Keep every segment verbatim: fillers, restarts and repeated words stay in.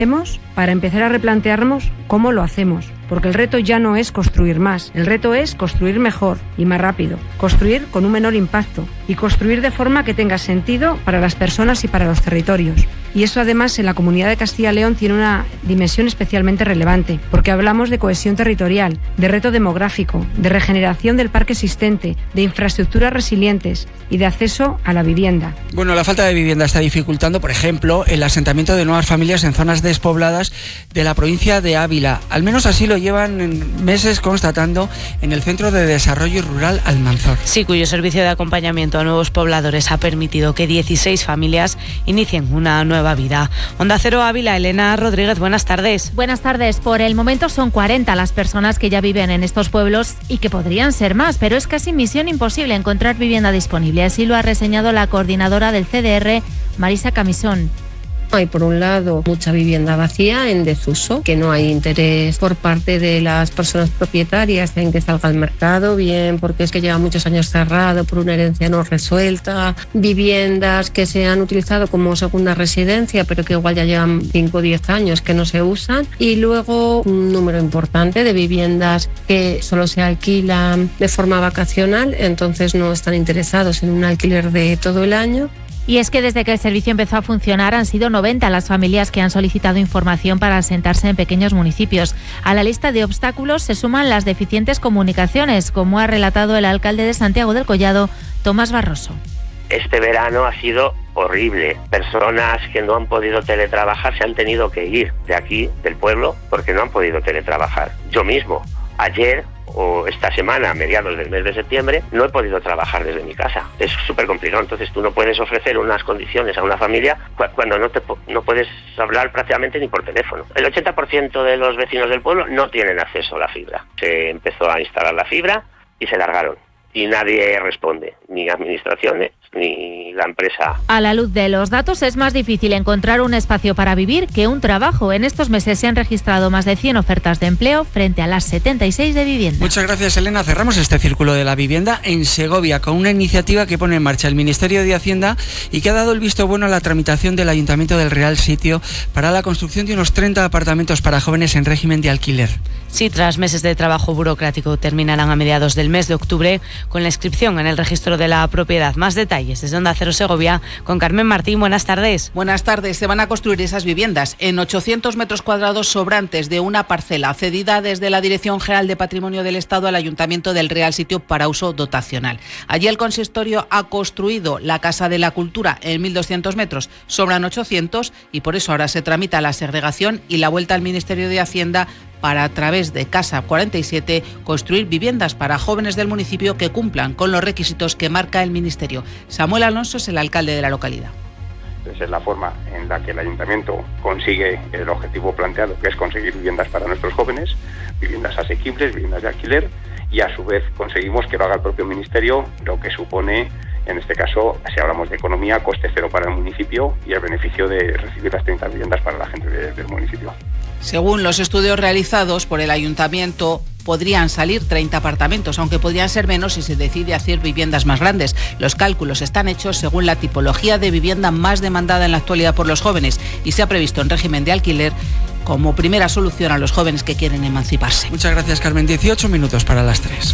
para empezar a replantearnos cómo lo hacemos, porque el reto ya no es construir más, el reto es construir mejor y más rápido, construir con un menor impacto y construir de forma que tenga sentido para las personas y para los territorios. Y eso además en la Comunidad de Castilla y León tiene una dimensión especialmente relevante, porque hablamos de cohesión territorial, de reto demográfico, de regeneración del parque existente, de infraestructuras resilientes y de acceso a la vivienda. Bueno, la falta de vivienda está dificultando, por ejemplo, el asentamiento de nuevas familias en zonas despobladas de la provincia de Ávila. Al menos así lo llevan meses constatando en el Centro de Desarrollo Rural Almanzor. Sí, cuyo servicio de acompañamiento a nuevos pobladores ha permitido que dieciséis familias inicien una nueva vida. Onda Cero Ávila, Elena Rodríguez, buenas tardes. Buenas tardes. Por el momento son cuarenta las personas que ya viven en estos pueblos y que podrían ser más, pero es casi misión imposible encontrar vivienda disponible. Así lo ha reseñado la coordinadora del C D R, Marisa Camisón. Hay por un lado mucha vivienda vacía en desuso, que no hay interés por parte de las personas propietarias en que salga al mercado, bien porque es que lleva muchos años cerrado por una herencia no resuelta, viviendas que se han utilizado como segunda residencia pero que igual ya llevan cinco o diez años que no se usan, y luego un número importante de viviendas que solo se alquilan de forma vacacional, entonces no están interesados en un alquiler de todo el año. Y es que desde que el servicio empezó a funcionar han sido noventa las familias que han solicitado información para asentarse en pequeños municipios. A la lista de obstáculos se suman las deficientes comunicaciones, como ha relatado el alcalde de Santiago del Collado, Tomás Barroso. Este verano ha sido horrible. Personas que no han podido teletrabajar se han tenido que ir de aquí, del pueblo, porque no han podido teletrabajar. Yo mismo, ayer o esta semana, a mediados del mes de septiembre, no he podido trabajar desde mi casa. Es súper complicado, entonces tú no puedes ofrecer unas condiciones a una familia cuando no, te, no puedes hablar prácticamente ni por teléfono. El ochenta por ciento de los vecinos del pueblo no tienen acceso a la fibra. Se empezó a instalar la fibra y se largaron. Y nadie responde, ni administraciones, ni la empresa. A la luz de los datos es más difícil encontrar un espacio para vivir que un trabajo. En estos meses se han registrado más de cien ofertas de empleo frente a las setenta y seis de vivienda. Muchas gracias, Elena. Cerramos este círculo de la vivienda en Segovia con una iniciativa que pone en marcha el Ministerio de Hacienda y que ha dado el visto bueno a la tramitación del Ayuntamiento del Real Sitio para la construcción de unos treinta apartamentos para jóvenes en régimen de alquiler. Sí, tras meses de trabajo burocrático terminarán a mediados del mes de octubre con la inscripción en el registro de la propiedad. Más detalles desde Onda Cero Segovia con Carmen Martín. Buenas tardes. Buenas tardes. Se van a construir esas viviendas en ochocientos metros cuadrados sobrantes de una parcela cedida desde la Dirección General de Patrimonio del Estado al Ayuntamiento del Real Sitio para uso dotacional. Allí el consistorio ha construido la Casa de la Cultura en mil doscientos metros, sobran ochocientos y por eso ahora se tramita la segregación y la vuelta al Ministerio de Hacienda para, a través de Casa cuarenta y siete, construir viviendas para jóvenes del municipio que cumplan con los requisitos que marca el Ministerio. Samuel Alonso es el alcalde de la localidad. Esa es la forma en la que el ayuntamiento consigue el objetivo planteado, que es conseguir viviendas para nuestros jóvenes, viviendas asequibles, viviendas de alquiler, y a su vez conseguimos que lo haga el propio ministerio, lo que supone, en este caso, si hablamos de economía, coste cero para el municipio y el beneficio de recibir las treinta viviendas para la gente de, del municipio. Según los estudios realizados por el ayuntamiento, podrían salir treinta apartamentos, aunque podrían ser menos si se decide hacer viviendas más grandes. Los cálculos están hechos según la tipología de vivienda más demandada en la actualidad por los jóvenes y se ha previsto en régimen de alquiler como primera solución a los jóvenes que quieren emanciparse. Muchas gracias, Carmen. dieciocho minutos para las tres.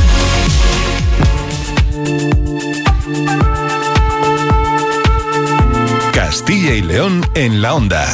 Castilla y León en la onda.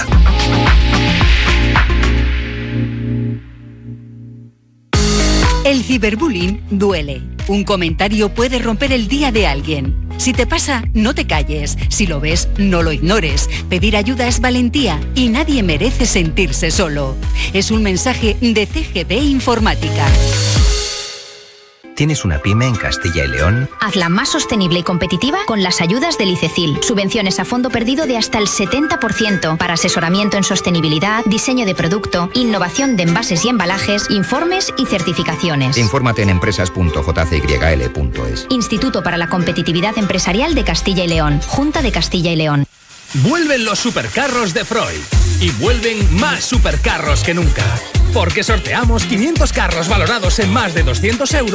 El ciberbullying duele. Un comentario puede romper el día de alguien. Si te pasa, no te calles. Si lo ves, no lo ignores. Pedir ayuda es valentía y nadie merece sentirse solo. Es un mensaje de C G B Informática. ¿Tienes una pyme en Castilla y León? Hazla más sostenible y competitiva con las ayudas del ICECIL. Subvenciones a fondo perdido de hasta el setenta por ciento para asesoramiento en sostenibilidad, diseño de producto, innovación de envases y embalajes, informes y certificaciones. Infórmate en empresas punto j c y l punto es. Instituto para la Competitividad Empresarial de Castilla y León. Junta de Castilla y León. Vuelven los supercarros de Freud. Y vuelven más supercarros que nunca. Porque sorteamos quinientos carros valorados en más de doscientos euros